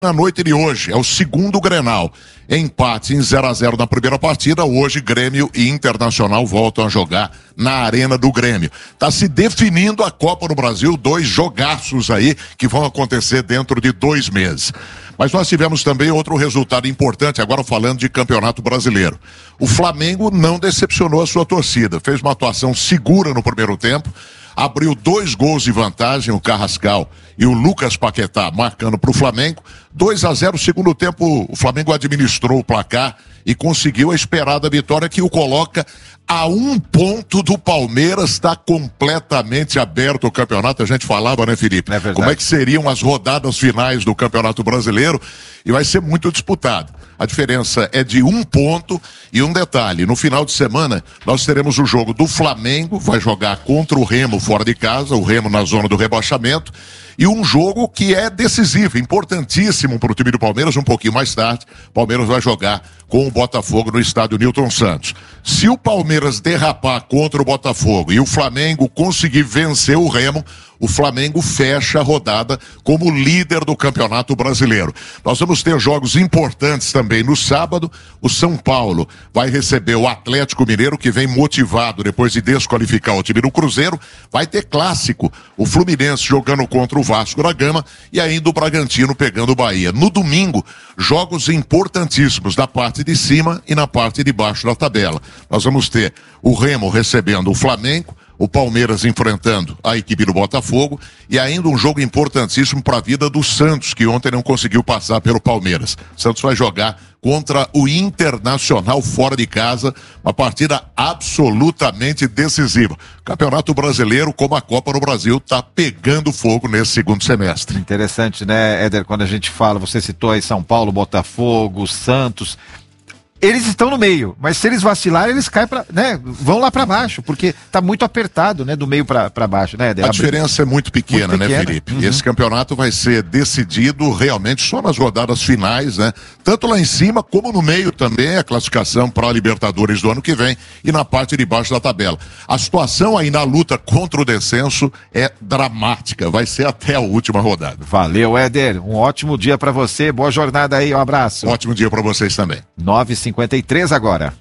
Na noite de hoje, é o segundo Grenal. Empate em 0-0 na primeira partida. Hoje, Grêmio e Internacional voltam a jogar na Arena do Grêmio. Está se definindo a Copa do Brasil, 2 jogaços aí que vão acontecer dentro de 2 meses. Mas nós tivemos também outro resultado importante, agora falando de Campeonato Brasileiro. O Flamengo não decepcionou a sua torcida, fez uma atuação segura no primeiro tempo, abriu 2 gols de vantagem, o Carrascal e o Lucas Paquetá marcando para o Flamengo. 2-0, segundo tempo, o Flamengo administrou o placar e conseguiu a esperada vitória que o coloca a 1 ponto do Palmeiras. Está completamente aberto o campeonato. A gente falava, né, Felipe? É verdade. Como é que seriam as rodadas finais do Campeonato Brasileiro? E vai ser muito disputado. A diferença é de 1 ponto e um detalhe. No final de semana, nós teremos o jogo do Flamengo, vai jogar contra o Remo fora de casa, o Remo na zona do rebaixamento, e um jogo que é decisivo, importantíssimo para o time do Palmeiras. Um pouquinho mais tarde, o Palmeiras vai jogar com o Botafogo no estádio Newton Santos. Se o Palmeiras derrapar contra o Botafogo e o Flamengo conseguir vencer o Remo, o Flamengo fecha a rodada como líder do Campeonato Brasileiro. Nós vamos ter jogos importantes também no sábado. O São Paulo vai receber o Atlético Mineiro, que vem motivado depois de desqualificar o time do Cruzeiro. Vai ter clássico, o Fluminense jogando contra o Vasco da Gama e ainda o Bragantino pegando o Bahia. No domingo, jogos importantíssimos na parte de cima e na parte de baixo da tabela. Nós vamos ter o Remo recebendo o Flamengo, o Palmeiras enfrentando a equipe do Botafogo e ainda um jogo importantíssimo para a vida do Santos, que ontem não conseguiu passar pelo Palmeiras. O Santos vai jogar contra o Internacional fora de casa, uma partida absolutamente decisiva. O Campeonato Brasileiro, como a Copa do Brasil, está pegando fogo nesse segundo semestre. Interessante, né, Éder, quando a gente fala, você citou aí São Paulo, Botafogo, Santos. Eles estão no meio, mas se eles vacilarem, eles caem vão lá para baixo, porque tá muito apertado, né, do meio para baixo, né? A diferença é muito pequena, né, Felipe? Uhum. Esse campeonato vai ser decidido realmente só nas rodadas finais, né? Tanto lá em cima como no meio também, a classificação para a Libertadores do ano que vem e na parte de baixo da tabela. A situação aí na luta contra o descenso é dramática, vai ser até a última rodada. Valeu, Éder, um ótimo dia para você, boa jornada aí, um abraço. Ótimo dia para vocês também. 9h53 agora.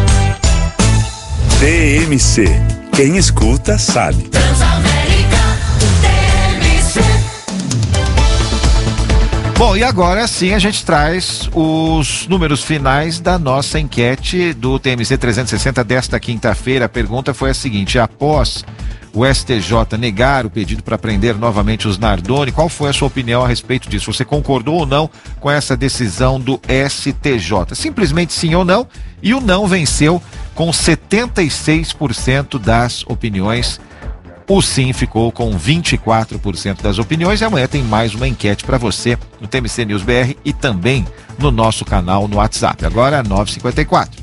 TMC. Quem escuta sabe. Transamérica TMC. Bom, e agora sim a gente traz os números finais da nossa enquete do TMC 360 desta quinta-feira. A pergunta foi a seguinte: após o STJ negar o pedido para prender novamente os Nardoni, qual foi a sua opinião a respeito disso? Você concordou ou não com essa decisão do STJ? Simplesmente sim ou não, e o não venceu com 76% das opiniões. O sim ficou com 24% das opiniões. E amanhã tem mais uma enquete para você no TMC News BR e também no nosso canal no WhatsApp. Agora 9h54.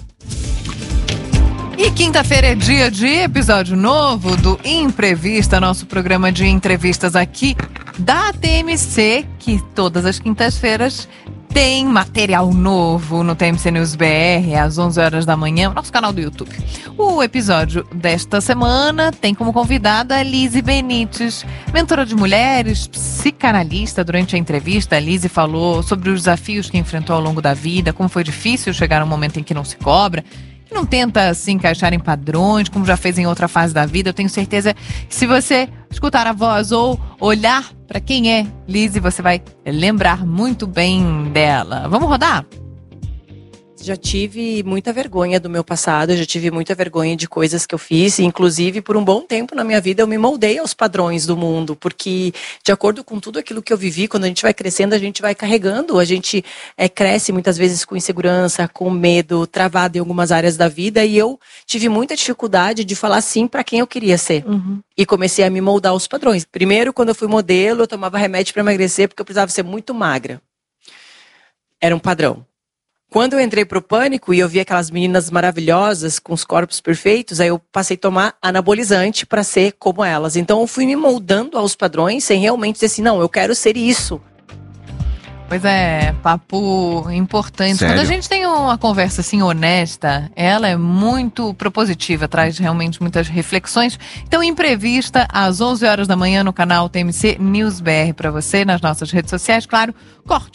E quinta-feira é dia de episódio novo do Imprevista, nosso programa de entrevistas aqui da TMC, que todas as quintas-feiras tem material novo no TMC News BR, às 11 horas da manhã, nosso canal do YouTube. O episódio desta semana tem como convidada a Lise Benites, mentora de mulheres, psicanalista. Durante a entrevista, a Lise falou sobre os desafios que enfrentou ao longo da vida, como foi difícil chegar a um momento em que não se cobra, que não tenta se encaixar em padrões, como já fez em outra fase da vida. Eu tenho certeza que se você escutar a voz ou olhar para quem é Lise, você vai lembrar muito bem dela. Vamos rodar? Já tive muita vergonha do meu passado, já tive muita vergonha de coisas que eu fiz, e inclusive por um bom tempo na minha vida eu me moldei aos padrões do mundo, porque de acordo com tudo aquilo que eu vivi, quando a gente vai crescendo, a gente vai carregando, a gente cresce muitas vezes com insegurança, com medo, travado em algumas áreas da vida, e eu tive muita dificuldade de falar sim para quem eu queria ser. E comecei a me moldar aos padrões. Primeiro, quando eu fui modelo, eu tomava remédio para emagrecer porque eu precisava ser muito magra. Era um padrão. Quando eu entrei pro Pânico e eu vi aquelas meninas maravilhosas, com os corpos perfeitos, aí eu passei a tomar anabolizante para ser como elas. Então eu fui me moldando aos padrões sem realmente dizer assim, não, eu quero ser isso. Pois é, papo importante. Sério? Quando a gente tem uma conversa assim honesta, ela é muito propositiva, traz realmente muitas reflexões. Então, Imprevista, às 11 horas da manhã no canal TMC News BR para você, nas nossas redes sociais, claro. Corte